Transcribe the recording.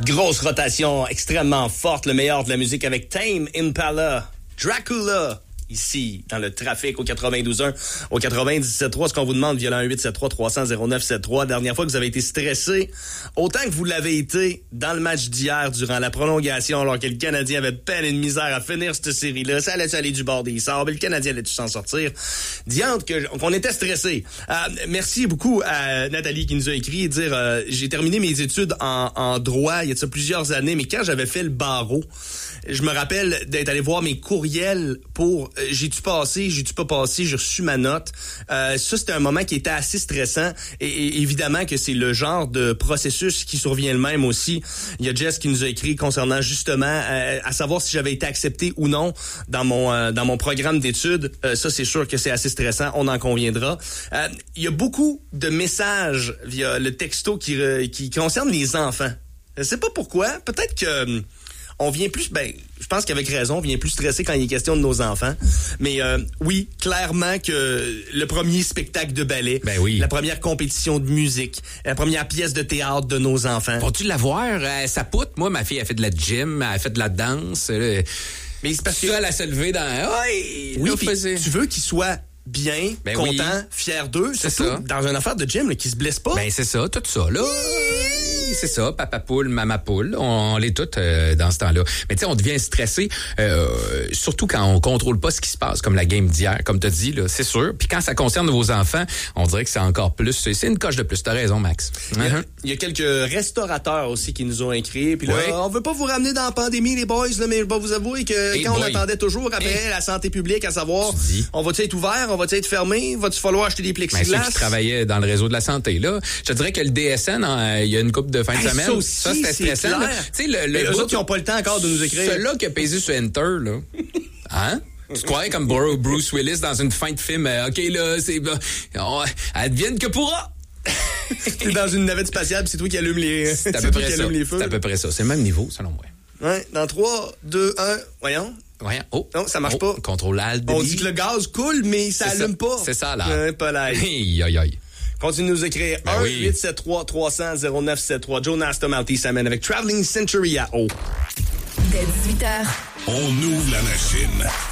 Grosse rotation extrêmement forte, le meilleur de la musique avec Tame Impala, Dracula, ici, dans le trafic au 92.1, au 97.3. Ce qu'on vous demande via le 1-873-300-0973. Dernière fois que vous avez été stressé, autant que vous l'avez été dans le match d'hier durant la prolongation, alors que le Canadien avait peine et de misère à finir cette série-là. Ça allait aller du bord des sables, le Canadien allait-tu s'en sortir? Diante qu'on était stressé. Merci beaucoup à Nathalie qui nous a écrit et dire j'ai terminé mes études en droit il y a de ça plusieurs années, mais quand j'avais fait le barreau, je me rappelle d'être allé voir mes courriels pour j'ai-tu passé, j'ai-tu pas passé, j'ai reçu ma note. Ça, c'était un moment qui était assez stressant et évidemment que c'est le genre de processus qui survient le même aussi. Il y a Jess qui nous a écrit concernant justement à savoir si j'avais été accepté ou non dans mon programme d'études. Ça, c'est sûr que c'est assez stressant, on en conviendra. Il y a beaucoup de messages via le texto qui concernent les enfants. Je sais pas pourquoi, peut-être que on vient plus, je pense qu'avec raison, on vient plus stressé quand il est question de nos enfants. Mais oui, clairement que le premier spectacle de ballet, la première compétition de musique, la première pièce de théâtre de nos enfants. Vont-tu la voir? Ça poutre. Moi, ma fille, elle fait de la gym, elle fait de la danse. Mais c'est parce que elle a se lever dans... Oui, tu veux qu'il soit bien, content, fier d'eux. C'est ça. Dans une affaire de gym, là, qui se blesse pas. C'est ça, tout ça, là. C'est ça, papa poule, maman poule, on l'est toutes dans ce temps-là. Mais tu sais, on devient stressé, surtout quand on contrôle pas ce qui se passe, comme la game d'hier, comme tu as dit, là, c'est sûr. Puis quand ça concerne vos enfants, on dirait que c'est encore plus, c'est une coche de plus. T'as raison, Max. Il y a quelques restaurateurs aussi qui nous ont écrit. Puis là, on veut pas vous ramener dans la pandémie, les boys, là, mais je vais vous avouer que on attendait toujours après la santé publique, à savoir, on va-tu être ouvert, on va-tu être fermé, va-tu falloir acheter des plexiglas? Ceux qui travaillaient dans le réseau de la santé, là, je te dirais que le DSN, il y a une couple de fin de semaine. Ça, c'était stressant. Tu sais, eux autres qui n'ont pas le temps encore de nous écrire. Celui-là qui a pesé sur Enter, là. Hein? Tu te croirais comme Bruce Willis dans une fin de film. OK, là, c'est... advienne que pourra! T'es dans une navette spatiale, puis c'est toi qui allume les... C'est à peu près ça. C'est à peu près ça. C'est le même niveau, selon moi. Ouais, dans 3, 2, 1, voyons. Oh. Non, ça marche pas. Contrôle Alt. On dit que le gaz coule, mais ça allume pas. C'est ça, là. Pas là. Aïe. Continue de nous écrire 1-873-300-0973. Jonas Tomalty s'amène avec Traveling Century à eau. Dès 18h. On ouvre la machine.